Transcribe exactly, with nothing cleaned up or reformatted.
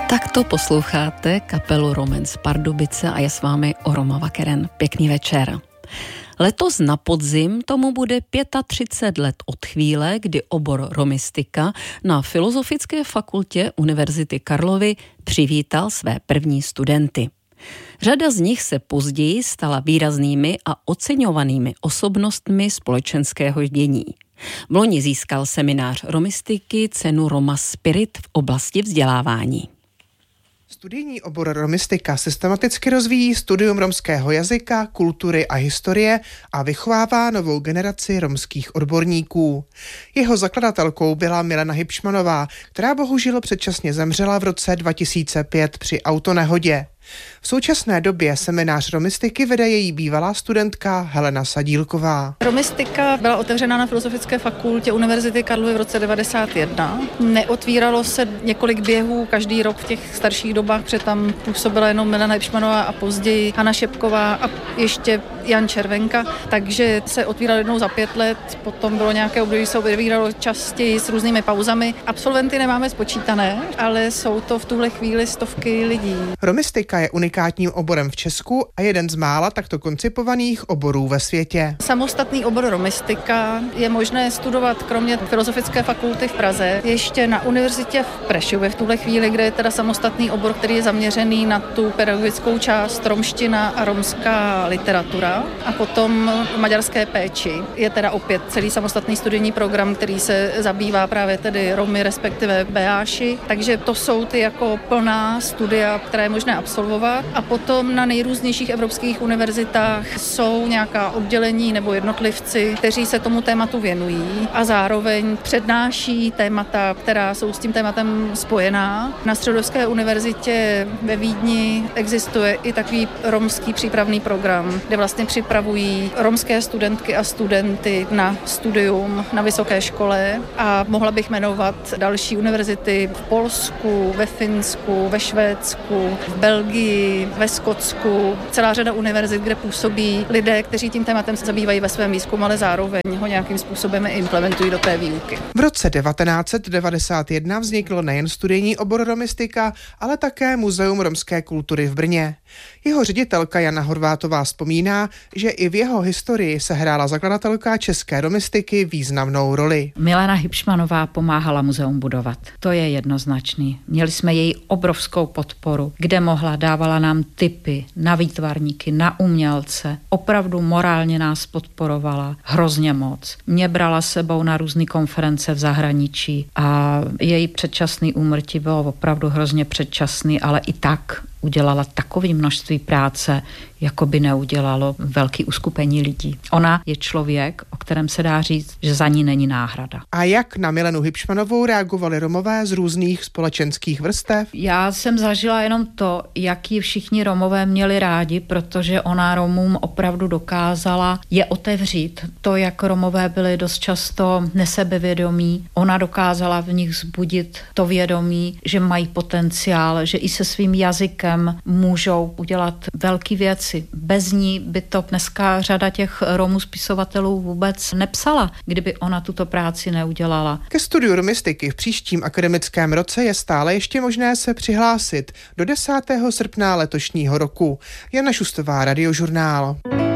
Takto posloucháte kapelu Romen z Pardubice a je s vámi Oroma Vakeren. Pěkný večer. Letos na podzim tomu bude třicet pět let od chvíle, kdy obor romistika na Filozofické fakultě Univerzity Karlovy přivítal své první studenty. Řada z nich se později stala výraznými a oceňovanými osobnostmi společenského dění. Vloni získal seminář romistiky cenu Roma Spirit v oblasti vzdělávání. Studijní obor romistika systematicky rozvíjí studium romského jazyka, kultury a historie a vychovává novou generaci romských odborníků. Jeho zakladatelkou byla Milena Hybšmanová, která bohužel předčasně zemřela v roce dva tisíce pět při autonehodě. V současné době seminář romistiky vede její bývalá studentka Helena Sadílková. Romistika byla otevřena na Filozofické fakultě Univerzity Karlovy v roce devadesát jedna. Neotvíralo se několik běhů každý rok v těch starších dobách, protože tam působila jenom Milena Hybšmanová a později Hana Šepková a ještě Jan Červenka, takže se otvíralo jednou za pět let, potom bylo nějaké období, se otvíralo častěji s různými pauzami. Absolventy nemáme spočítané, ale jsou to v tuhle chvíli stovky lidí. Romistika je unikátním oborem v Česku a jeden z mála takto koncipovaných oborů ve světě. Samostatný obor romistika je možné studovat kromě Filozofické fakulty v Praze ještě na univerzitě v Prešově v tuhle chvíli, kde je teda samostatný obor, který je zaměřený na tu pedagogickou část romština a romská literatura. A potom v maďarské péči je teda opět celý samostatný studijní program, který se zabývá právě tedy Romy, respektive Beáši. Takže to jsou ty jako plná studia, které je možné absolvovat. A potom na nejrůznějších evropských univerzitách jsou nějaká oddělení nebo jednotlivci, kteří se tomu tématu věnují a zároveň přednáší témata, která jsou s tím tématem spojená. Na Středoevropské univerzitě ve Vídni existuje i takový romský přípravný program, kde vlastně připravují romské studentky a studenty na studium na vysoké škole a mohla bych jmenovat další univerzity v Polsku, ve Finsku, ve Švédsku, v Belgii, ve Skotsku. Celá řada univerzit, kde působí lidé, kteří tím tématem se zabývají ve svém výzkumu, ale zároveň ho nějakým způsobem implementují do té výuky. V roce devatenáct set devadesát jedna vzniklo nejen studijní obor romistika, ale také Muzeum romské kultury v Brně. Jeho ředitelka Jana Horvátová vzpomíná, že i v jeho historii sehrála zakladatelka české romistiky významnou roli. Milena Hybšmanová pomáhala muzeum budovat. To je jednoznačný. Měli jsme její obrovskou podporu, kde mohla, dávala nám tipy na výtvarníky, na umělce. Opravdu morálně nás podporovala hrozně moc. Mě brala sebou na různé konference v zahraničí a její předčasný úmrtí bylo opravdu hrozně předčasný, ale i tak udělala takové množství práce, jako by neudělalo velké uskupení lidí. Ona je člověk, o kterém se dá říct, že za ní není náhrada. A jak na Milenu Hybšmanovou reagovali Romové z různých společenských vrstev? Já jsem zažila jenom to, jak ji všichni Romové měli rádi, protože ona Romům opravdu dokázala je otevřít. To, jak Romové byli dost často nesebevědomí, ona dokázala v nich vzbudit to vědomí, že mají potenciál, že i se svým jazykem můžou udělat velké věci. Bez ní by to dneska řada těch Romů spisovatelů vůbec nepsala, kdyby ona tuto práci neudělala. Ke studiu romistiky v příštím akademickém roce je stále ještě možné se přihlásit do desátého srpna letošního roku. Jana Šustová, Radiožurnál.